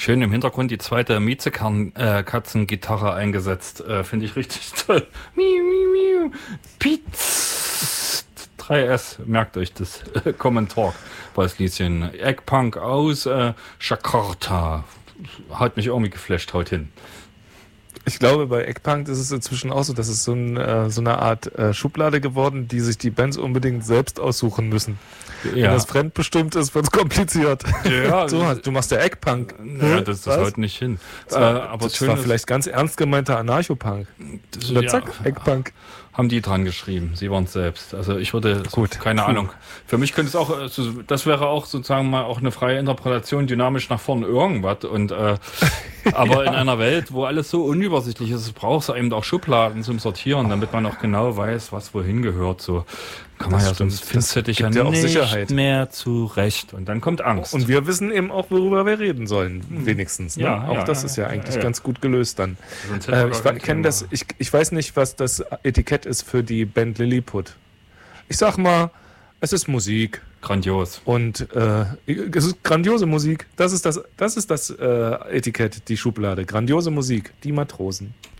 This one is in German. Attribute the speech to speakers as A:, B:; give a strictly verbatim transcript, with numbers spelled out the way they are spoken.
A: Schön im Hintergrund die zweite Miezekatzengitarre eingesetzt. Äh, Finde ich richtig toll. Miu, miu, miu. Pietz. drei S, merkt euch das. Kommentar bei das Lieschen. Eggpunk aus äh, Jakarta. Hat mich irgendwie geflasht, haut hin.
B: Ich glaube, bei Eggpunk ist es inzwischen auch so, dass es so, ein, äh, so eine Art äh, Schublade geworden, die sich die Bands unbedingt selbst aussuchen müssen. Ja. Wenn das fremdbestimmt ist, wird es kompliziert. Ja, so, du machst ja Eggpunk.
A: Ja, das, das haut nicht hin.
B: Das war, äh, aber das war vielleicht ganz ernst gemeinter Anarchopunk. Oder zack, ja. Eggpunk.
A: Haben die dran geschrieben, sie waren es selbst. Also ich würde,
B: Gut.
A: keine Puh. Ahnung. Für mich könnte es auch, das wäre auch sozusagen mal auch eine freie Interpretation, dynamisch nach vorne irgendwas. Und äh, aber ja. in einer Welt, wo alles so unübersichtlich ist, brauchst du eben auch Schubladen zum Sortieren, damit man auch genau weiß, was wohin gehört. So kann man das ja, sonst findest du dich ja, ja nicht Sicherheit. mehr zurecht. Und dann kommt Angst.
B: Und wir wissen eben auch, worüber wir reden sollen, wenigstens. Ne?
A: Ja,
B: auch
A: ja,
B: das
A: ja,
B: ist ja eigentlich
A: ja.
B: ganz gut gelöst dann. Äh, ich kenne das, ich, ich weiß nicht, was das Etikett ist für die Band Lilliput. Ich sag mal, es ist Musik.
A: Grandios.
B: Und äh, es ist grandiose Musik. Das ist das, das, ist das äh, Etikett, die Schublade. Grandiose Musik, die Matrosen.